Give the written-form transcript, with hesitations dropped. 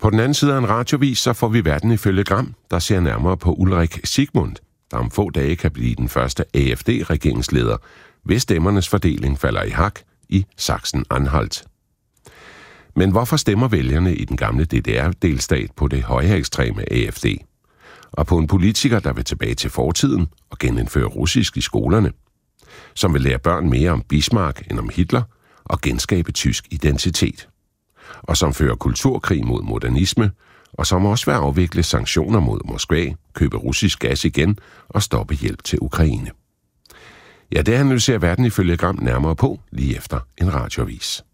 På den anden side af en radiovis, så får vi verden ifølge Gram, der ser nærmere på Ulrik Sigmund, der om få dage kan blive den første AfD-regeringsleder, hvis stemmernes fordeling falder i hak i Sachsen-Anhalt. Men hvorfor stemmer vælgerne i den gamle DDR-delstat på det højreekstreme AfD? Og på en politiker, der vil tilbage til fortiden og genindføre russisk i skolerne? Som vil lære børn mere om Bismarck end om Hitler og genskabe tysk identitet? Og som fører kulturkrig mod modernisme, og som også vil afvikle sanktioner mod Moskva, købe russisk gas igen og stoppe hjælp til Ukraine. Ja, det analyserer verden ifølge Gram nærmere på lige efter en radioavis.